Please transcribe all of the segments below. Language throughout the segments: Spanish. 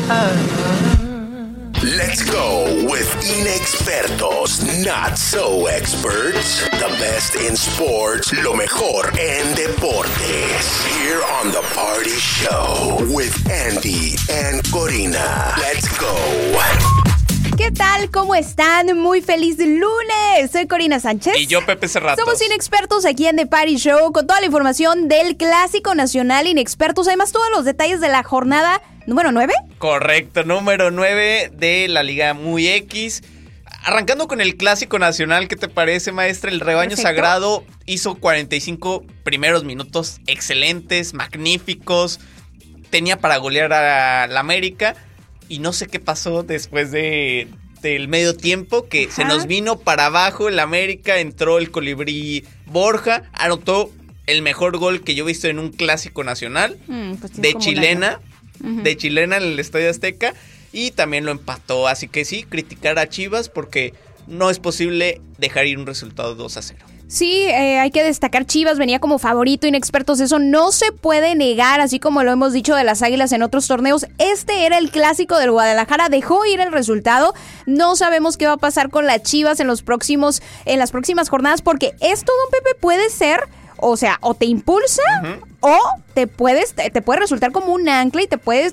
Let's go with inexpertos, not so experts. The best in sports, lo mejor en deportes. Here on the Party Show with Andy and Corina. Let's go. ¿Qué tal? ¿Cómo están? Muy feliz lunes. Soy Corina Sánchez. Y yo, Pepe Cerratos. Somos Inexpertos aquí en The Party Show con toda la información del Clásico Nacional Inexpertos. Además, todos los detalles de la jornada número 9. Correcto, número 9 de la Liga Muy X. Arrancando con el Clásico Nacional, ¿qué te parece, maestra? El rebaño Perfecto. sagrado hizo 45 primeros minutos excelentes, magníficos. Tenía para golear a la América. Y no sé qué pasó después del medio tiempo, que se nos vino para abajo el América, entró el colibrí Borja, anotó el mejor gol que yo he visto en un Clásico Nacional, Pues de chilena en el Estadio Azteca, y también lo empató. Así que sí, criticar a Chivas porque no es posible dejar ir un resultado 2-0. Sí, hay que destacar, Chivas venía como favorito, Inexpertos, eso no se puede negar, así como lo hemos dicho de las Águilas en otros torneos. Este era el clásico del Guadalajara, dejó ir el resultado. No sabemos qué va a pasar con las Chivas en las próximas jornadas, porque esto, don Pepe, puede ser, o sea, o te impulsa o te puede resultar como un ancla y te puede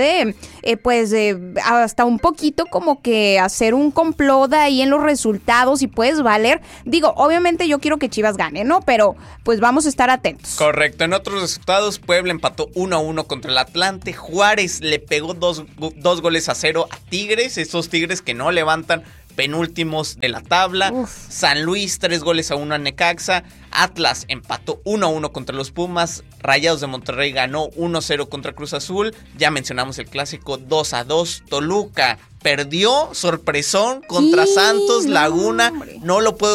hasta un poquito como que hacer un complot ahí en los resultados y puedes valer. Digo, obviamente yo quiero que Chivas gane, ¿no? Pero pues vamos a estar atentos. Correcto. En otros resultados, Puebla empató 1-1 contra el Atlante. Juárez le pegó 2-0 a Tigres. Esos Tigres que no levantan, penúltimos de la tabla. San Luis 3-1 a Necaxa. Atlas empató 1-1 contra los Pumas. Rayados de Monterrey ganó 1-0 contra Cruz Azul. Ya mencionamos el clásico 2-2. Toluca perdió, sorpresón contra Santos Laguna. No lo puedo